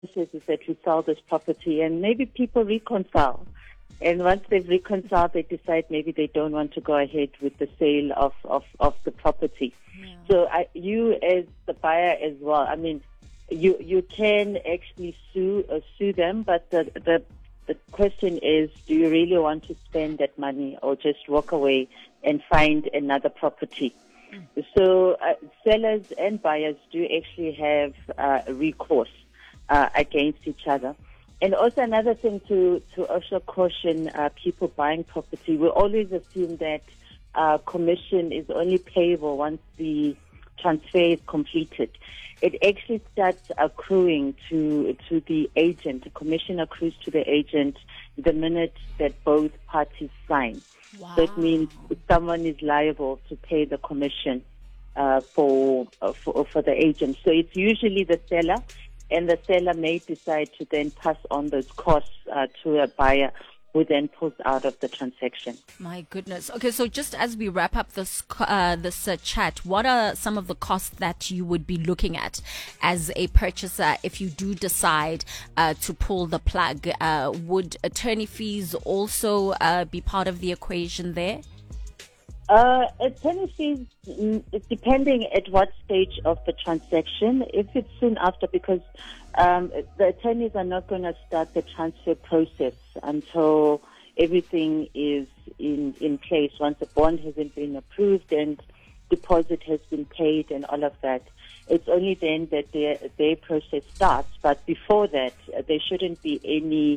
says is that we sell this property, and maybe people reconcile. And once they've reconciled, they decide maybe they don't want to go ahead with the sale of the property. Yeah. So you as the buyer as well, I mean, you can actually sue them, but the question is, do you really want to spend that money or just walk away and find another property? So sellers and buyers do actually have recourse against each other. And also another thing to also caution people buying property, we always assume that commission is only payable once the transfer is completed. It actually starts accruing to the agent. The commission accrues to the agent the minute that both parties sign. Wow. So it means someone is liable to pay the commission for the agent. So it's usually the seller, and the seller may decide to then pass on those costs to a buyer who then pulls out of the transaction. My goodness. Okay, so just as we wrap up this chat, what are some of the costs that you would be looking at as a purchaser if you do decide to pull the plug? Would attorney fees also be part of the equation there? Attorney fees, depending at what stage of the transaction. If it's soon after, because the attorneys are not going to start the transfer process until everything is in place. Once the bond hasn't been approved and deposit has been paid and all of that, it's only then that their process starts. But before that, there shouldn't be any,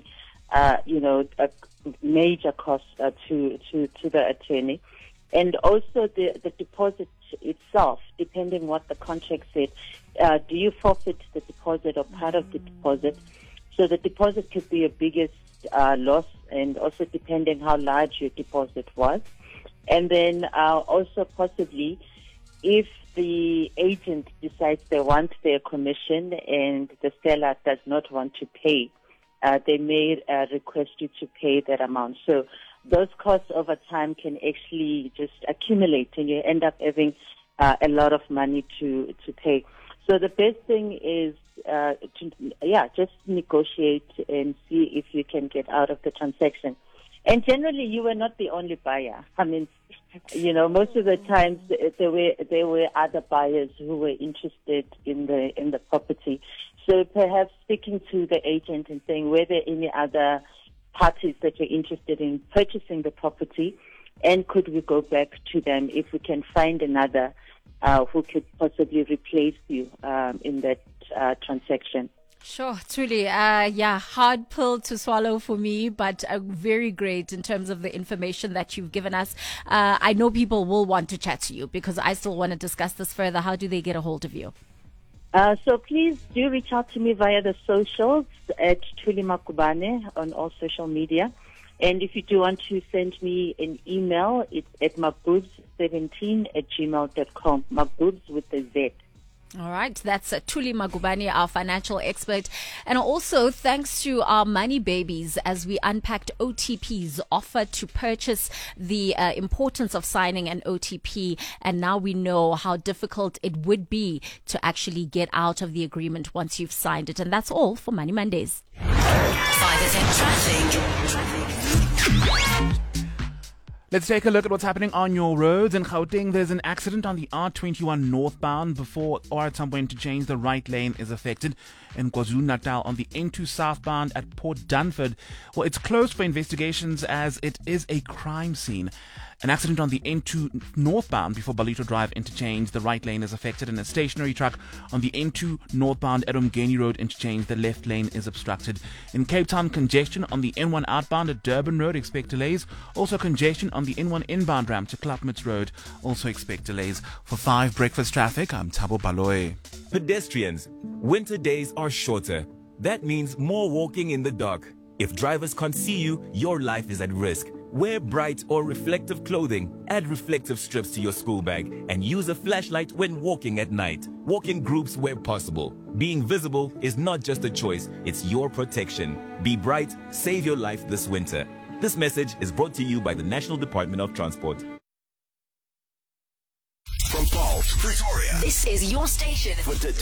major cost to the attorney. And also the deposit itself, depending what the contract said. Do you forfeit the deposit or part of the deposit? So the deposit could be your biggest loss, and also depending how large your deposit was. And then also possibly if the agent decides they want their commission and the seller does not want to pay, they may request you to pay that amount. So those costs over time can actually just accumulate, and you end up having a lot of money to pay. So the best thing is just negotiate and see if you can get out of the transaction. And generally, you were not the only buyer. I mean, most of the times there were other buyers who were interested in the property. So perhaps speaking to the agent and saying, were there any other parties that were interested in purchasing the property, and could we go back to them if we can find another who could possibly replace you in that transaction. Sure, truly. Hard pill to swallow for me, but very great in terms of the information that you've given us. I know people will want to chat to you because I still want to discuss this further. How do they get a hold of you? So please do reach out to me via the socials at Thuli Magubane on all social media. And if you do want to send me an email, it's at magboobs17@gmail.com. Magboobs with a Z. All right, that's Thuli Magubane, our financial expert. And also thanks to our money babies as we unpacked OTPs, offer to purchase, the importance of signing an OTP. And now we know how difficult it would be to actually get out of the agreement once you've signed it. And that's all for Money Mondays. 5FM Traffic. Let's take a look at what's happening on your roads. In Gauteng, there's an accident on the R21 northbound before OR Tambo interchange. The right lane is affected. In KwaZulu-Natal, on the N2 southbound at Port Dunford, well, it's closed for investigations as it is a crime scene. An accident on the N2 northbound before Balito Drive interchange. The right lane is affected. In a stationary truck on the N2 northbound at Umgeni Road interchange. The left lane is obstructed. In Cape Town, congestion on the N1 outbound at Durban Road. Expect delays. Also congestion on the N1 inbound ramp to Klapmuts Road. Also expect delays. For 5 breakfast traffic, I'm Thabo Baloyi. Pedestrians, winter days are shorter. That means more walking in the dark. If drivers can't see you, your life is at risk. Wear bright or reflective clothing, add reflective strips to your school bag, and use a flashlight when walking at night. Walk in groups where possible. Being visible is not just a choice, it's your protection. Be bright, save your life this winter. This message is brought to you by the National Department of Transport. From Paul to Pretoria, this is your station for today.